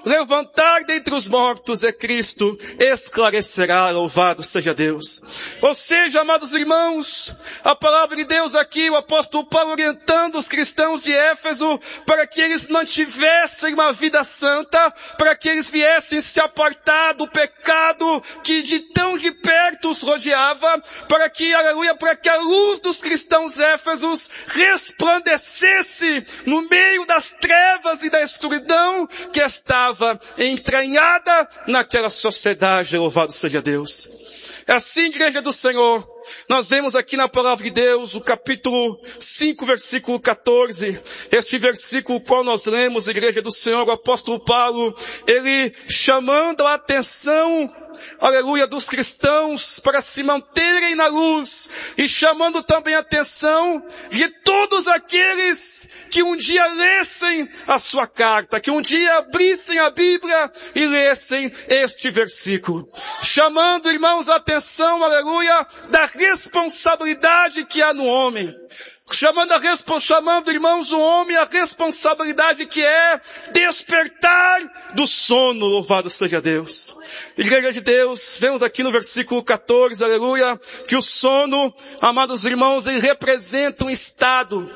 levantar dentre os mortos e Cristo esclarecerá, louvado seja Deus. Ou seja, amados irmãos, a palavra de Deus aqui, o apóstolo Paulo orientando os cristãos de Éfeso para que eles mantivessem uma vida santa, para que eles viessem se apartar do pecado que de tão de perto os rodeava, para que, aleluia, para que a luz dos cristãos éfesos resplandecesse no meio das trevas e da escuridão que estava entranhada naquela sociedade, louvado seja Deus. É assim, igreja do Senhor, nós vemos aqui na palavra de Deus, o capítulo 5, versículo 14, este versículo qual nós lemos, igreja do Senhor, o apóstolo Paulo, ele chamando a atenção, aleluia, dos cristãos para se manterem na luz e chamando também a atenção de todos aqueles que um dia lessem a sua carta, que um dia abrissem a Bíblia e lessem este versículo. Chamando, irmãos, a atenção, aleluia, da responsabilidade que há no homem. Chamando, irmãos, o homem a responsabilidade que é despertar do sono, louvado seja Deus. Igreja de Deus, vemos aqui no versículo 14, aleluia, que o sono, amados irmãos, ele representa um estado,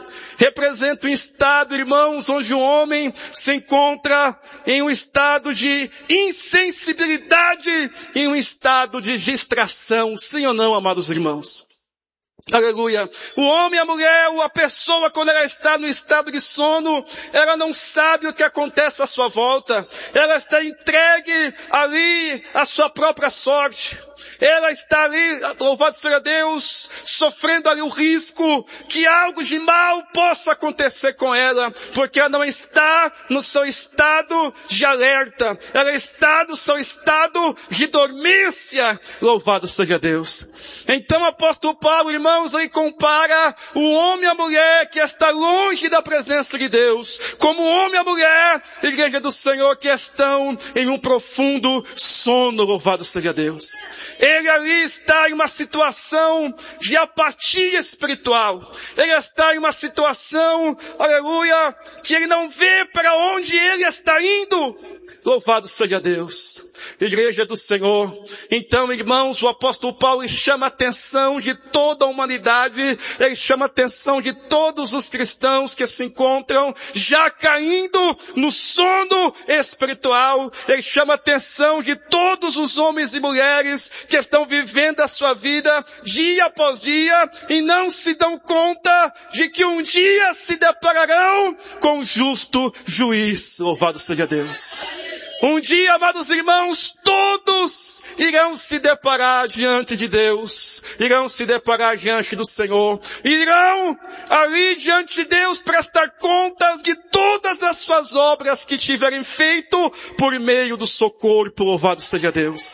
irmãos, onde o homem se encontra em um estado de insensibilidade, em um estado de distração, sim ou não, amados irmãos? Aleluia. O homem, a mulher, a pessoa, quando ela está no estado de sono, ela não sabe o que acontece à sua volta. Ela está entregue ali à sua própria sorte. Ela está ali, louvado seja Deus, sofrendo ali o risco que algo de mal possa acontecer com ela, porque ela não está no seu estado de alerta, ela está no seu estado de dormência, louvado seja Deus. Então o apóstolo Paulo, irmãos, ele compara o homem e a mulher que está longe da presença de Deus, como o homem e a mulher, igreja do Senhor, que estão em um profundo sono, louvado seja Deus. Ele ali está em uma situação de apatia espiritual. Ele está em uma situação, aleluia, que ele não vê para onde ele está indo. Louvado seja Deus. Igreja do Senhor. Então, irmãos, o apóstolo Paulo chama a atenção de toda a humanidade, ele chama a atenção de todos os cristãos que se encontram já caindo no sono espiritual, ele chama a atenção de todos os homens e mulheres que estão vivendo a sua vida dia após dia e não se dão conta de que um dia se depararão com o justo juiz. Louvado seja Deus. Um dia, amados irmãos, todos irão se deparar diante de Deus, irão se deparar diante do Senhor, irão ali diante de Deus prestar contas de todas as suas obras que tiverem feito por meio do seu corpo, louvado seja Deus.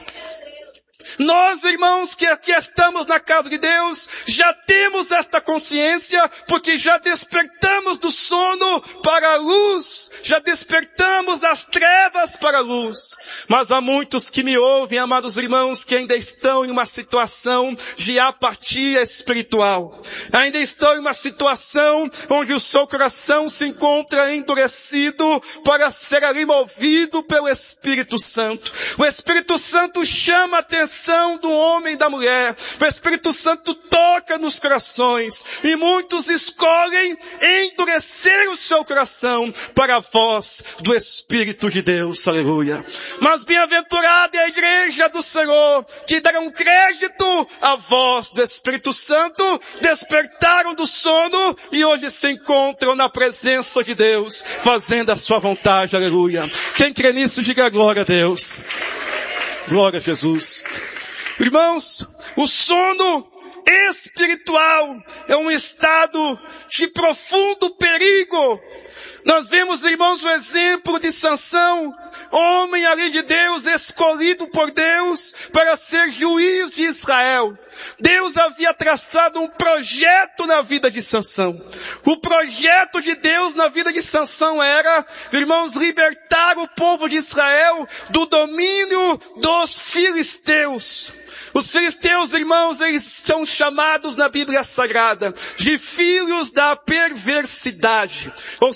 Nós, irmãos, que aqui estamos na casa de Deus, já temos esta consciência, porque já despertamos do sono para a luz, já despertamos das trevas para a luz. Mas há muitos que me ouvem, amados irmãos, que ainda estão em uma situação de apatia espiritual. Ainda estão em uma situação onde o seu coração se encontra endurecido para ser ali movido pelo Espírito Santo. O Espírito Santo chama a atenção do homem e da mulher. O Espírito Santo toca nos corações e muitos escolhem endurecer o seu coração para a voz do Espírito de Deus. Aleluia. Mas bem-aventurada é a igreja do Senhor que darão crédito à voz do Espírito Santo, despertaram do sono e hoje se encontram na presença de Deus, fazendo a sua vontade. Aleluia. Quem crê nisso, diga glória a Deus. Glória a Jesus. Irmãos, o sono espiritual é um estado de profundo perigo. Nós vemos, irmãos, o exemplo de Sansão, homem ali de Deus, escolhido por Deus para ser juiz de Israel. Deus havia traçado um projeto na vida de Sansão. O projeto de Deus na vida de Sansão era, irmãos, libertar o povo de Israel do domínio dos filisteus. Os filisteus, irmãos, eles são chamados na Bíblia Sagrada de filhos da perversidade. Ou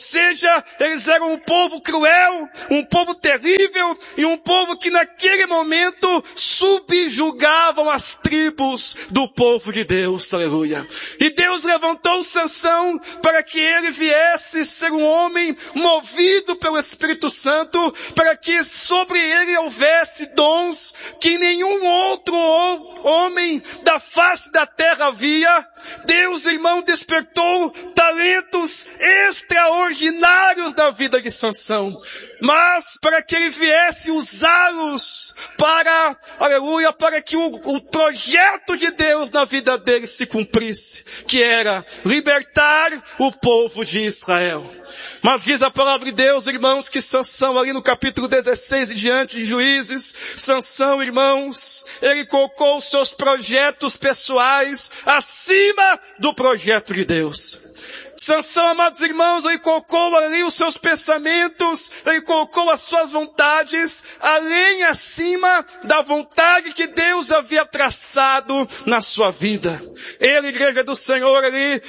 seja, eles eram um povo cruel, um povo terrível e um povo que naquele momento subjugavam as tribos do povo de Deus, aleluia. E Deus levantou Sansão para que ele viesse ser um homem movido pelo Espírito Santo, para que sobre ele houvesse dons que nenhum outro homem da face da terra havia. Deus, irmão, despertou talentos extraordinários na vida de Sansão, mas para que ele viesse usá-los para, aleluia, para que o projeto de Deus na vida dele se cumprisse, que era libertar o povo de Israel. Mas diz a palavra de Deus, irmãos, que Sansão, ali no capítulo 16 e diante de Juízes, Sansão, irmãos, ele colocou os seus projetos pessoais acima do projeto de Deus. Sansão, amados irmãos, ele colocou ali os seus pensamentos, ele colocou as suas vontades além acima da vontade que Deus havia traçado na sua vida. Ele, igreja do Senhor,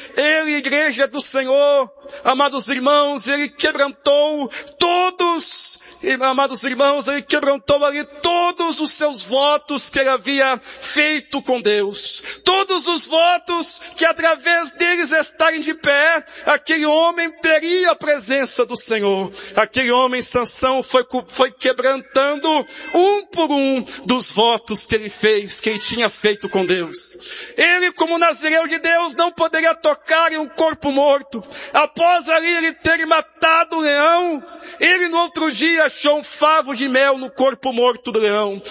igreja do Senhor, amados irmãos, ele quebrantou todos, amados irmãos, ele quebrantou ali todos os seus votos que ele havia feito com Deus. Todos os votos que através deles estarem de pé, aquele homem teria a presença do Senhor. Aquele homem, Sansão, foi quebrantando um por um dos votos que ele fez, que ele tinha feito com Deus. Ele, como nazireu de Deus, não poderia tocar em um corpo morto. Após ali ele ter matado o leão, ele no outro dia achou um favo de mel no corpo morto do leão.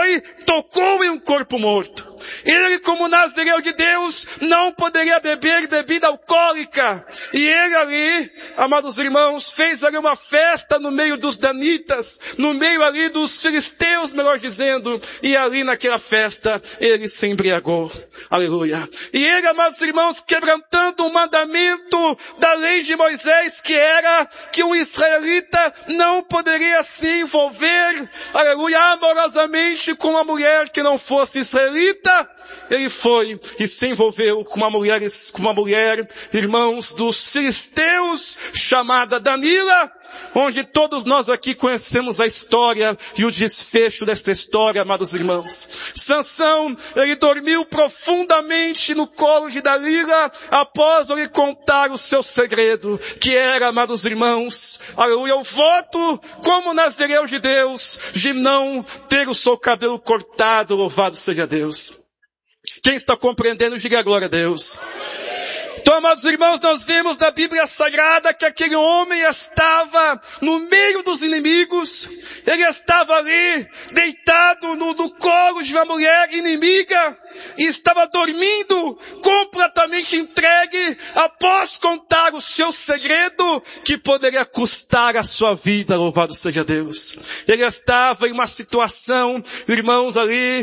Tocou em um corpo morto. Ele, como nazireu de Deus, não poderia beber bebida alcoólica. E ele ali, amados irmãos, fez ali uma festa no meio dos danitas, no meio ali dos filisteus, melhor dizendo. E ali naquela festa, ele se embriagou. Aleluia. E ele, amados irmãos, quebrantando o mandamento da lei de Moisés, que era que um israelita não poderia se envolver, aleluia, amorosamente com uma mulher que não fosse israelita. Ele foi e se envolveu com uma mulher, irmãos, dos filisteus, chamada Dalila, onde todos nós aqui conhecemos a história e o desfecho desta história, amados irmãos. Sansão, ele dormiu profundamente no colo de Dalila após ele contar o seu segredo, que era, amados irmãos, aleluia, o voto como nazireu de Deus, de não ter o seu cabelo cortado, louvado seja Deus. Quem está compreendendo, diga glória a Deus. Então, amados irmãos, nós vemos na Bíblia Sagrada que aquele homem estava no meio dos inimigos, ele estava ali deitado no colo de uma mulher inimiga e estava dormindo completamente entregue após contar o seu segredo que poderia custar a sua vida, louvado seja Deus. Ele estava em uma situação, irmãos, ali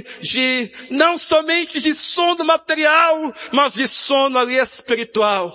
não somente de sono material, mas de sono ali espiritual.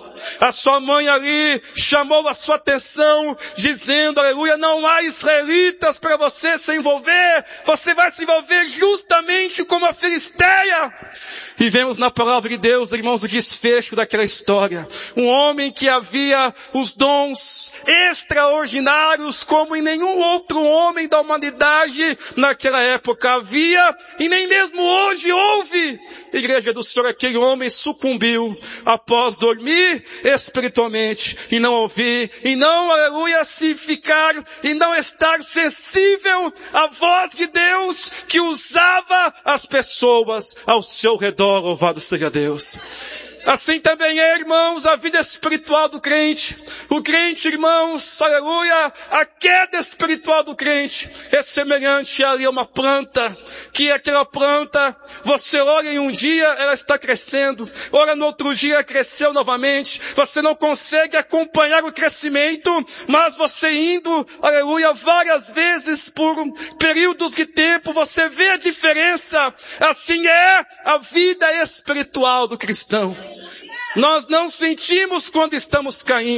A sua mãe ali chamou a sua atenção, dizendo, aleluia, não há israelitas para você se envolver, você vai se envolver justamente como a Filisteia. E vemos na palavra de Deus, irmãos, o desfecho daquela história. Um homem que havia os dons extraordinários como em nenhum outro homem da humanidade naquela época havia, e nem mesmo hoje houve. Igreja do Senhor, aquele homem sucumbiu após dormir espiritualmente e não ouvir, e não, aleluia, se ficar e não estar sensível à voz de Deus que usava as pessoas ao seu redor, louvado seja Deus. Assim também é, irmãos, a vida espiritual do crente. O crente, irmãos, aleluia, a queda espiritual do crente é semelhante a uma planta, que aquela planta, você olha em um dia, ela está crescendo, olha no outro dia, cresceu novamente, você não consegue acompanhar o crescimento, mas você indo, aleluia, várias vezes por períodos de tempo, você vê a diferença. Assim é a vida espiritual do cristão. Nós não sentimos quando estamos caindo.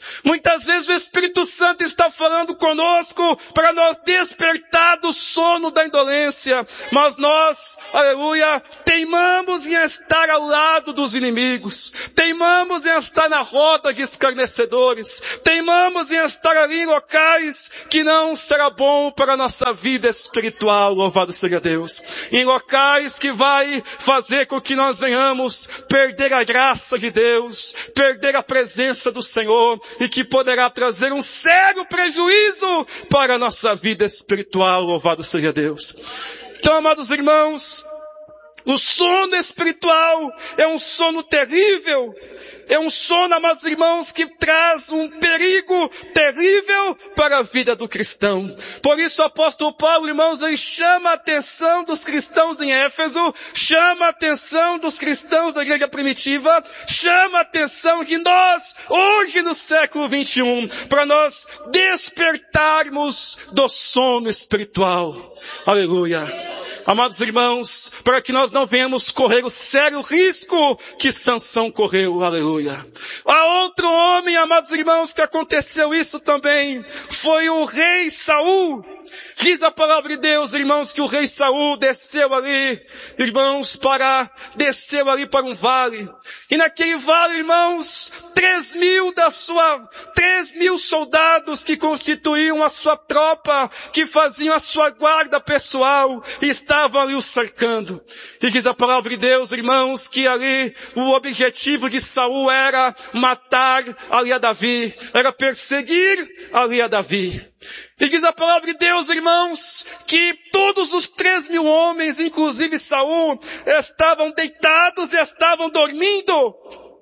Muitas vezes o Espírito Santo está falando conosco para nós despertar do sono da indolência. Mas nós, aleluia, teimamos em estar ao lado dos inimigos. Teimamos em estar na roda de escarnecedores. Teimamos em estar ali em locais que não será bom para a nossa vida espiritual, louvado seja Deus. Em locais que vai fazer com que nós venhamos perder a graça de Deus, perder a presença do Senhor, e que poderá trazer um sério prejuízo para a nossa vida espiritual, louvado seja Deus. Então, amados irmãos, o sono espiritual é um sono terrível, é um sono, amados irmãos, que traz um perigo terrível para a vida do cristão. Por isso o apóstolo Paulo, irmãos, ele chama a atenção dos cristãos em Éfeso, chama a atenção dos cristãos da igreja primitiva, chama a atenção de nós, hoje no século 21, para nós despertarmos do sono espiritual. Aleluia. Amados irmãos, para que nós não venhamos correr o sério risco que Sansão correu, aleluia. Há outro homem, amados irmãos, que aconteceu isso também, foi o rei Saul. Diz a palavra de Deus, irmãos, que o rei Saul desceu ali, irmãos, desceu ali para um vale. E naquele vale, irmãos, 3.000 soldados que constituíam a sua tropa, que faziam a sua guarda pessoal, e estavam ali o cercando. E diz a palavra de Deus, irmãos, que ali o objetivo de Saul era matar ali a Davi, era perseguir ali a Davi. E diz a palavra de Deus, irmãos, que todos os 3.000 homens, inclusive Saul, estavam deitados e estavam dormindo.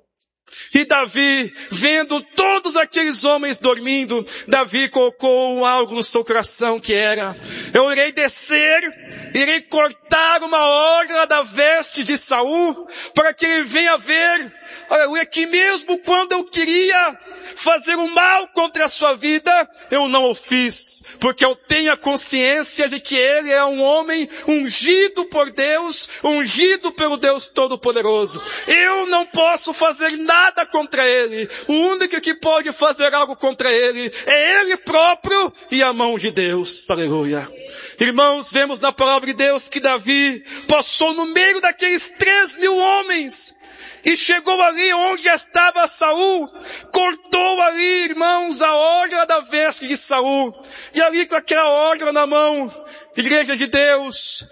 E Davi, vendo todos aqueles homens dormindo, Davi colocou algo no seu coração que era: eu irei descer, irei cortar uma orla da veste de Saul, para que ele venha ver, aleluia, que mesmo quando eu queria fazer o mal contra a sua vida, eu não o fiz, porque eu tenho a consciência de que ele é um homem ungido por Deus, ungido pelo Deus Todo-Poderoso. Eu não posso fazer nada contra ele. O único que pode fazer algo contra ele é ele próprio e a mão de Deus. Aleluia. Irmãos, vemos na palavra de Deus que Davi passou no meio daqueles 3.000 homens, e chegou ali onde estava Saul, cortou ali, irmãos, a orla da veste de Saul, e ali com aquela orla na mão, igreja de Deus,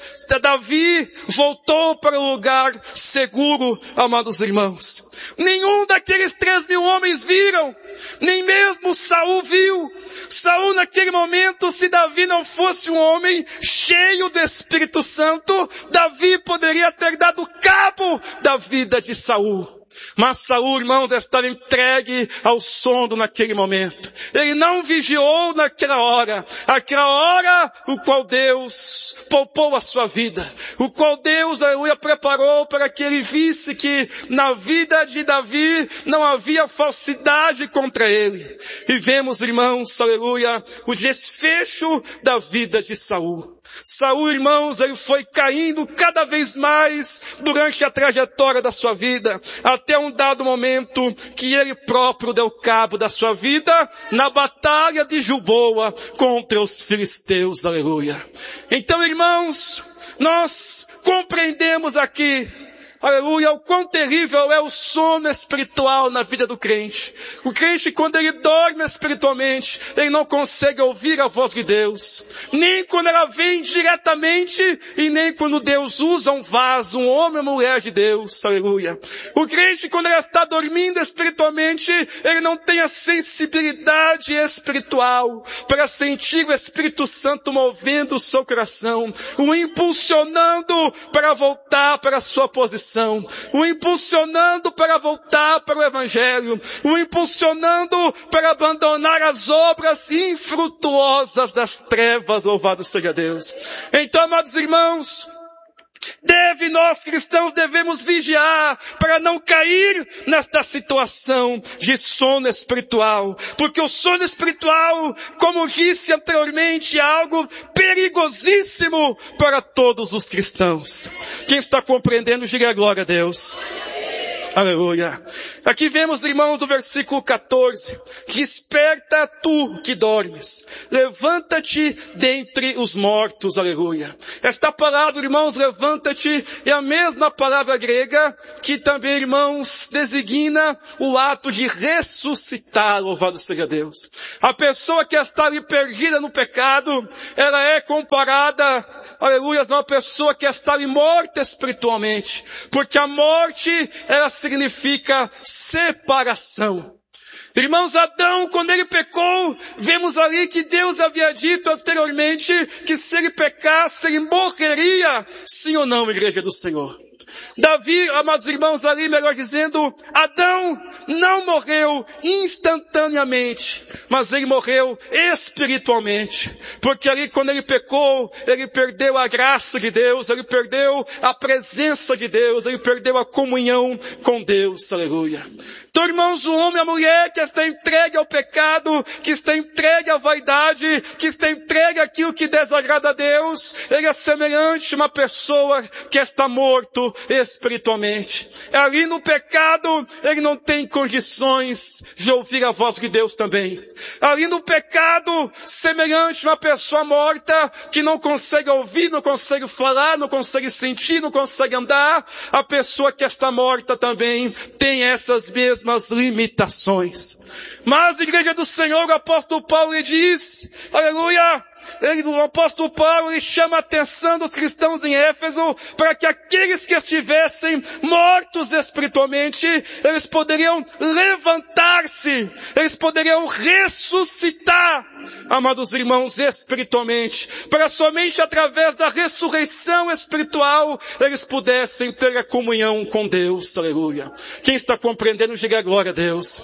Davi voltou para o lugar seguro, amados irmãos. Nenhum daqueles 3.000 homens viram, nem mesmo Saul viu. Saul naquele momento, se Davi não fosse um homem cheio do Espírito Santo, Davi poderia ter dado cabo da vida de Saul. Mas Saul, irmãos, estava entregue ao sono naquele momento. Ele não vigiou naquela hora, aquela hora o qual Deus poupou a sua vida, o qual Deus, aleluia, preparou para que ele visse que na vida de Davi não havia falsidade contra ele. E vemos, irmãos, aleluia, o desfecho da vida de Saul. Saul, irmãos, ele foi caindo cada vez mais durante a trajetória da sua vida, até um dado momento que ele próprio deu cabo da sua vida na batalha de Gilboa contra os filisteus, aleluia. Então, irmãos, nós compreendemos aqui, aleluia, o quão terrível é o sono espiritual na vida do crente. O crente, quando ele dorme espiritualmente, ele não consegue ouvir a voz de Deus. Nem quando ela vem diretamente, e nem quando Deus usa um vaso, um homem ou mulher de Deus. Aleluia. O crente, quando ele está dormindo espiritualmente, ele não tem a sensibilidade espiritual para sentir o Espírito Santo movendo o seu coração, o impulsionando para voltar para a sua posição, o impulsionando para voltar para o Evangelho, o impulsionando para abandonar as obras infrutuosas das trevas, louvado seja Deus. Então, amados irmãos, nós cristãos devemos vigiar para não cair nesta situação de sono espiritual, porque o sono espiritual, como disse anteriormente, é algo perigosíssimo para todos os cristãos. Quem está compreendendo, diga glória a Deus. Aleluia. Aqui vemos, irmãos, do versículo 14. Desperta tu que dormes. Levanta-te dentre os mortos. Aleluia. Esta palavra, irmãos, levanta-te, é a mesma palavra grega que também, irmãos, designa o ato de ressuscitar. Louvado seja Deus. A pessoa que está ali perdida no pecado, ela é comparada, aleluia, a uma pessoa que está ali morta espiritualmente. Porque a morte, ela significa separação. Irmãos, Adão, quando ele pecou, vemos ali que Deus havia dito anteriormente que se ele pecasse, ele morreria, sim ou não, igreja do Senhor. Davi, amados irmãos, ali, melhor dizendo, Adão não morreu instantaneamente, mas ele morreu espiritualmente. Porque ali, quando ele pecou, ele perdeu a graça de Deus, ele perdeu a presença de Deus, ele perdeu a comunhão com Deus. Aleluia. Então, irmãos, o homem e a mulher que está entregue ao pecado, que está entregue à vaidade, que está entregue àquilo que desagrada a Deus, ele é semelhante a uma pessoa que está morto espiritualmente. Ali no pecado, ele não tem condições de ouvir a voz de Deus também. Ali no pecado, semelhante a uma pessoa morta, que não consegue ouvir, não consegue falar, não consegue sentir, não consegue andar, a pessoa que está morta também tem essas mesmas limitações. Mas, igreja do Senhor, o apóstolo Paulo lhe diz, aleluia, o apóstolo Paulo ele chama a atenção dos cristãos em Éfeso para que aqueles que estivessem mortos espiritualmente, eles poderiam levantar-se, eles poderiam ressuscitar, amados irmãos, espiritualmente, para somente através da ressurreição espiritual eles pudessem ter a comunhão com Deus. Aleluia. Quem está compreendendo, diga glória a Deus.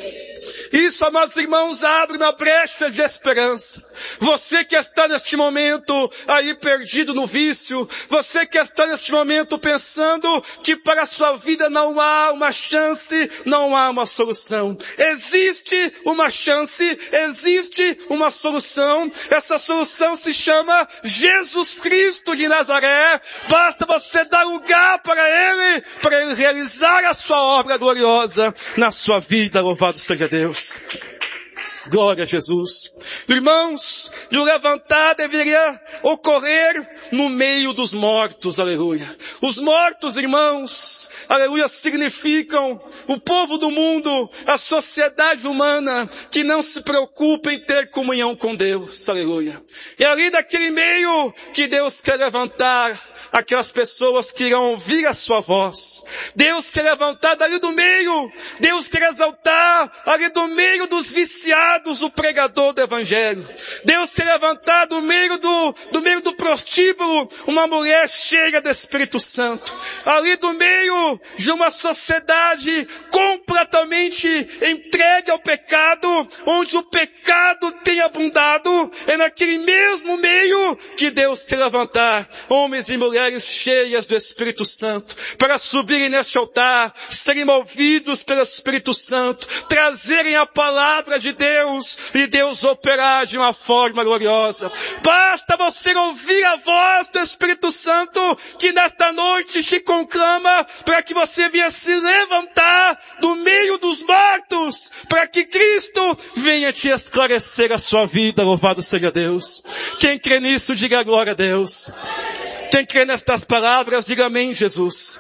Isso, amados irmãos, abre uma brecha de esperança. Você que está neste momento aí perdido no vício, você que está neste momento pensando que para a sua vida não há uma chance, não há uma solução. Existe uma chance, existe uma solução. Essa solução se chama Jesus Cristo de Nazaré. Basta você dar lugar para Ele realizar a sua obra gloriosa na sua vida. Louvado seja Deus. Glória a Jesus. Irmãos, e o levantar deveria ocorrer no meio dos mortos, aleluia. Os mortos, irmãos, aleluia, significam o povo do mundo, a sociedade humana, que não se preocupa em ter comunhão com Deus, aleluia. É ali daquele meio que Deus quer levantar aquelas pessoas que irão ouvir a sua voz. Deus quer levantar dali do meio, Deus quer exaltar ali do meio dos viciados o pregador do Evangelho. Deus quer levantar do meio do prostíbulo uma mulher cheia do Espírito Santo. Ali do meio de uma sociedade completamente entregue ao pecado, onde o pecado tem abundado, é naquele mesmo meio que Deus quer levantar homens e mulheres cheias do Espírito Santo, para subirem neste altar, serem movidos pelo Espírito Santo, trazerem a palavra de Deus, e Deus operar de uma forma gloriosa. Basta você ouvir a voz do Espírito Santo, que nesta noite te conclama, para que você venha se levantar do meio dos mortos, para que Cristo venha te esclarecer a sua vida. Louvado seja Deus. Quem crê nisso, diga glória a Deus. Quem crê nestas palavras, diga amém, Jesus.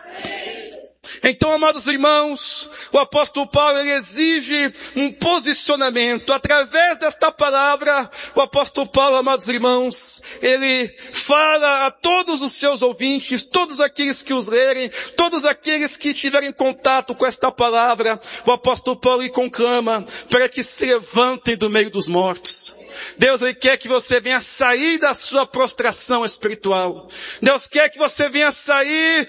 Então, amados irmãos, o apóstolo Paulo ele exige um posicionamento. Através desta palavra, o apóstolo Paulo, amados irmãos, ele fala a todos os seus ouvintes, todos aqueles que os lerem, todos aqueles que tiverem contato com esta palavra, o apóstolo Paulo lhe conclama para que se levantem do meio dos mortos. Deus ele quer que você venha sair da sua prostração espiritual. Deus quer que você venha sair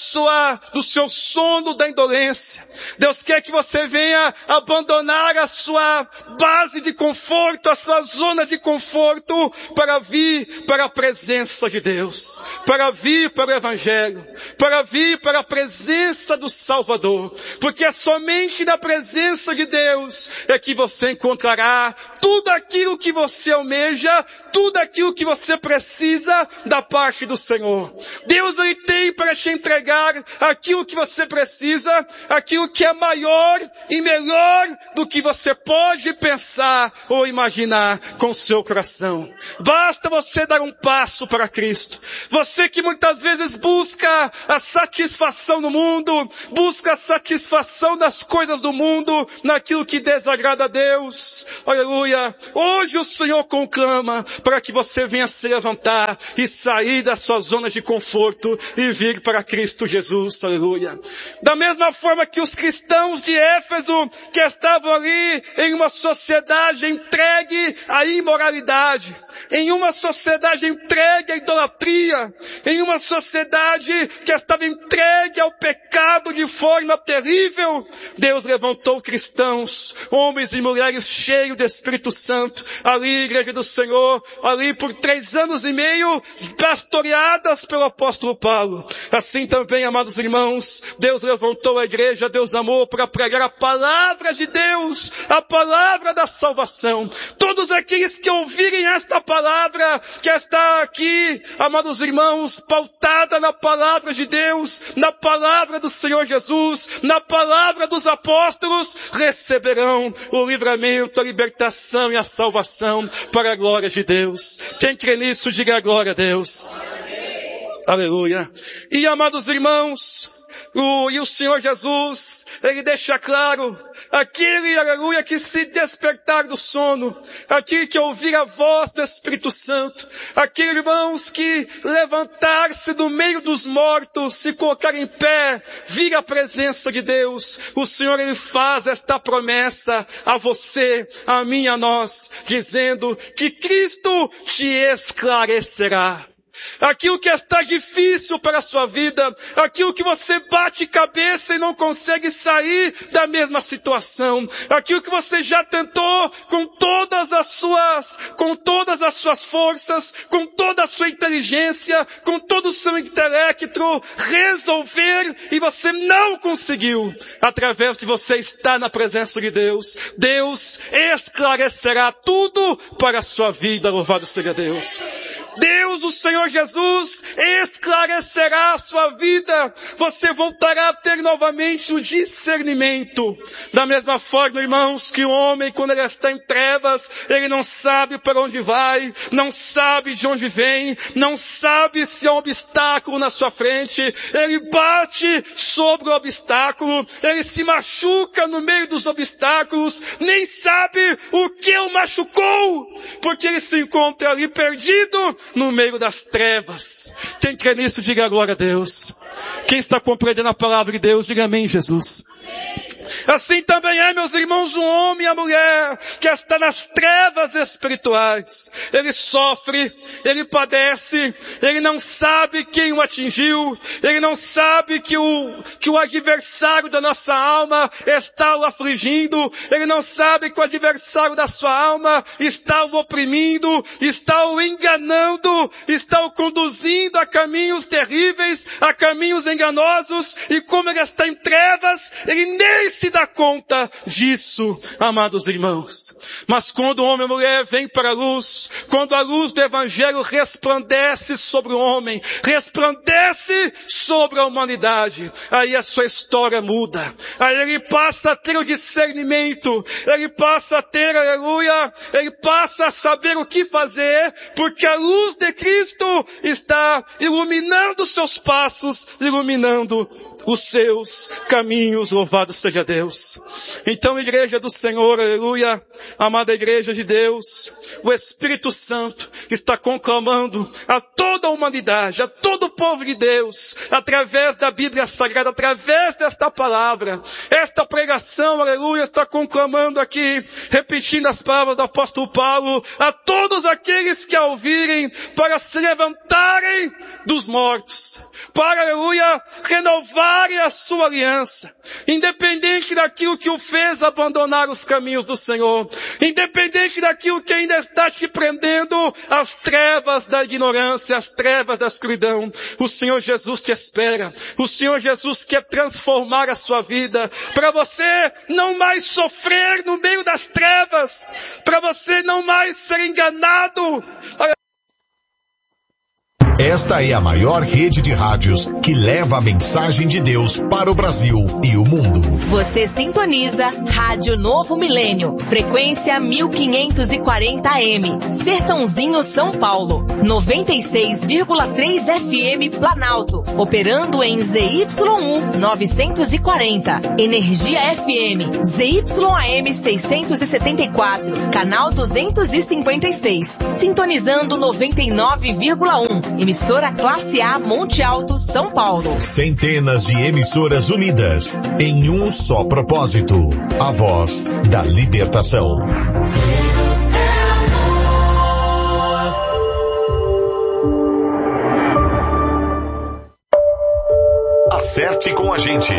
do seu sono da indolência. Deus quer que você venha abandonar a sua base de conforto, a sua zona de conforto, para vir para a presença de Deus, para vir para o Evangelho, para vir para a presença do Salvador. Porque é somente na presença de Deus é que você encontrará tudo aquilo que você almeja, tudo aquilo que você precisa da parte do Senhor. Deus ele tem para te entregar aquilo que você precisa aquilo que é maior e melhor do que você pode pensar ou imaginar com o seu coração. Basta você dar um passo para Cristo. Você que muitas vezes busca a satisfação no mundo, busca a satisfação das coisas do mundo, naquilo que desagrada a Deus. Aleluia. Hoje o Senhor conclama para que você venha se levantar e sair da sua zona de conforto e vir para Cristo Jesus. Aleluia. Da mesma forma que os cristãos de Éfeso, que estavam ali em uma sociedade entregue à imoralidade, em uma sociedade entregue à idolatria, em uma sociedade que estava entregue ao pecado de forma terrível, Deus levantou cristãos, homens e mulheres cheios do Espírito Santo, ali, Igreja do Senhor, ali por 3 anos e meio, pastoreadas pelo apóstolo Paulo. Assim também, amados irmãos, Deus levantou a igreja, Deus amou para pregar a palavra de Deus, a palavra da salvação. Todos aqueles que ouvirem esta palavra, que está aqui, amados irmãos, pautada na palavra de Deus, na palavra do Senhor Jesus, na palavra dos apóstolos, receberão o livramento, a libertação e a salvação para a glória de Deus. Quem crê nisso, diga a glória a Deus. Aleluia. E, amados irmãos, o Senhor Jesus, Ele deixa claro, aquele, aleluia, que se despertar do sono, aquele que ouvir a voz do Espírito Santo, aquele, irmãos, que levantar-se do meio dos mortos, se colocar em pé, vir à presença de Deus, o Senhor, Ele faz esta promessa a você, a mim, a nós, dizendo que Cristo te esclarecerá. Aquilo que está difícil para a sua vida, aquilo que você bate cabeça e não consegue sair da mesma situação, aquilo que você já tentou com todas as suas forças, com toda a sua inteligência, com todo o seu intelecto, resolver e você não conseguiu, através de você estar na presença de Deus, Deus esclarecerá tudo para a sua vida, louvado seja Deus. Deus, o Senhor Jesus, esclarecerá a sua vida. Você voltará a ter novamente o discernimento. Da mesma forma, irmãos, que o homem, quando ele está em trevas, ele não sabe para onde vai, não sabe de onde vem, não sabe se há um obstáculo na sua frente. Ele bate sobre o obstáculo, ele se machuca no meio dos obstáculos, nem sabe o que o machucou, porque ele se encontra ali perdido no meio das trevas. Quem crê nisso, diga a glória a Deus. Quem está compreendendo a palavra de Deus, diga amém, Jesus. Assim também é, meus irmãos, um homem e a mulher que está nas trevas espirituais. Ele sofre, ele padece, ele não sabe quem o atingiu, ele não sabe que o adversário da nossa alma está o afligindo, ele não sabe que o adversário da sua alma está o oprimindo, está o enganando, está o conduzindo a caminhos terríveis, a caminhos enganosos, e como ele está em trevas, ele nem se dá conta disso, amados irmãos. Mas quando o homem e a mulher vêm para a luz, quando a luz do Evangelho resplandece sobre o homem, resplandece sobre a humanidade, aí a sua história muda. Aí ele passa a ter o discernimento, ele passa a ter, aleluia, ele passa a saber o que fazer, porque a luz de Cristo está iluminando os seus passos, iluminando os seus caminhos, louvado seja Deus. Então, igreja do Senhor, aleluia, amada igreja de Deus, o Espírito Santo está conclamando a toda a humanidade, a todo o povo de Deus, através da Bíblia Sagrada, através desta palavra, esta pregação, aleluia, está conclamando aqui, repetindo as palavras do apóstolo Paulo, a todos aqueles que a ouvirem, para se levantarem dos mortos, para, aleluia, renovarem a sua aliança, independente daquilo que o fez abandonar os caminhos do Senhor, independente daquilo que ainda está te prendendo às trevas da ignorância, às trevas da escuridão, o Senhor Jesus te espera, o Senhor Jesus quer transformar a sua vida, para você não mais sofrer no meio das trevas, para você não mais ser enganado. Esta é a maior rede de rádios que leva a mensagem de Deus para o Brasil e o mundo. Você sintoniza Rádio Novo Milênio, frequência 1540 AM, Sertãozinho, São Paulo, 96,3 FM Planalto, operando em ZYU 940, Energia FM, ZYAM 674, canal 256, sintonizando 99,1, emissora Classe A Monte Alto, São Paulo. Centenas de emissoras unidas em um só propósito, a voz da libertação. Acerte com a gente.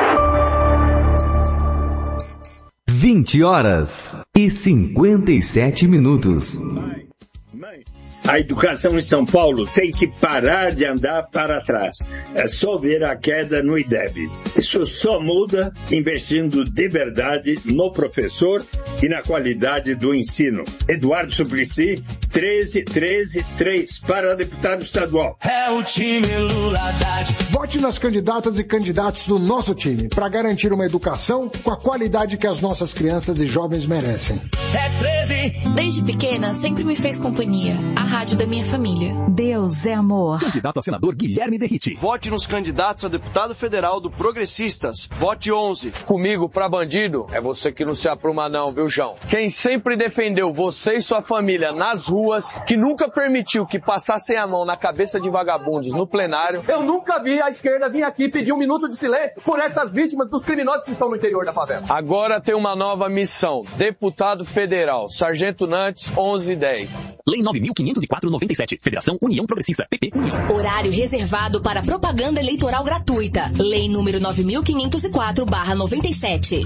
20h57. A educação em São Paulo tem que parar de andar para trás. É só ver a queda no IDEB. Isso só muda investindo de verdade no professor e na qualidade do ensino. Eduardo Suplicy, 13133, para deputado estadual. É o time Lula Haddad. Vote nas candidatas e candidatos do nosso time para garantir uma educação com a qualidade que as nossas crianças e jovens merecem. É 13. Desde pequena, sempre me fez companhia. A rádio da minha família. Deus é amor. Candidato a senador Guilherme Derrite. Vote nos candidatos a deputado federal do Progressistas. Vote 11. Comigo pra bandido é você que não se apruma não, viu, João? Quem sempre defendeu você e sua família nas ruas, que nunca permitiu que passassem a mão na cabeça de vagabundos no plenário. Eu nunca vi a esquerda vir aqui pedir 1 minuto de silêncio por essas vítimas dos criminosos que estão no interior da favela. Agora tem uma nova missão. Deputado federal, Sargento Nantes, 1110. Lei 9.504/97. Federação União Progressista. PP União. Horário reservado para propaganda eleitoral gratuita. Lei número 9.504/97.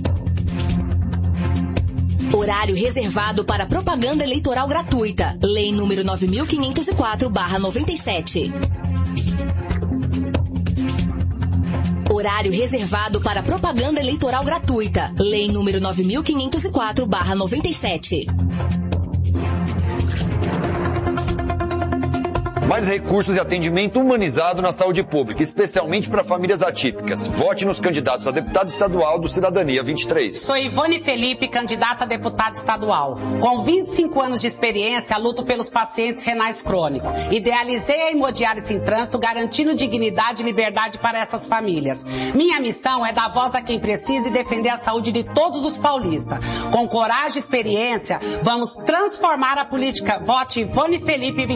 Horário reservado para propaganda eleitoral gratuita. Lei número 9.504/97. Horário reservado para propaganda eleitoral gratuita. Lei número 9.504/97. Mais recursos e atendimento humanizado na saúde pública, especialmente para famílias atípicas. Vote nos candidatos a deputado estadual do Cidadania 23. Sou Ivone Felipe, candidata a deputada estadual. Com 25 anos de experiência, luto pelos pacientes renais crônicos. Idealizei a hemodiálise em trânsito, garantindo dignidade e liberdade para essas famílias. Minha missão é dar voz a quem precisa e defender a saúde de todos os paulistas. Com coragem e experiência, vamos transformar a política. Vote Ivone Felipe 23.